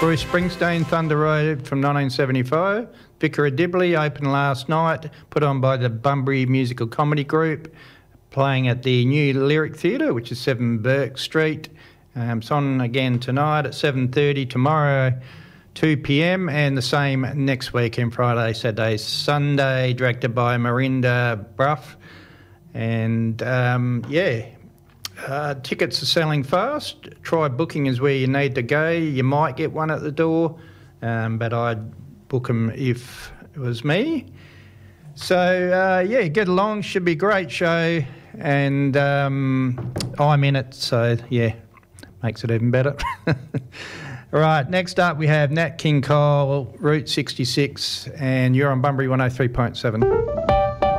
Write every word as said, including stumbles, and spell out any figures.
Bruce Springsteen, Thunder Road from nineteen seventy-five. Vicar of Dibley opened last night, put on by the Bunbury Musical Comedy Group, playing at the New Lyric Theatre, which is seven Burke Street. Um, it's on again tonight at seven thirty, tomorrow two p m, and the same next weekend, Friday, Saturday, Sunday, directed by Marinda Bruff. And um, yeah, uh, tickets are selling fast. Try booking is where you need to go. You might get one at the door, um, but I'd book them if it was me. So uh, yeah, get along, should be a great show, and um, I'm in it, so yeah, makes it even better. All right, next up we have Nat King Cole, Route sixty-six, and you're on Bunbury one oh three point seven.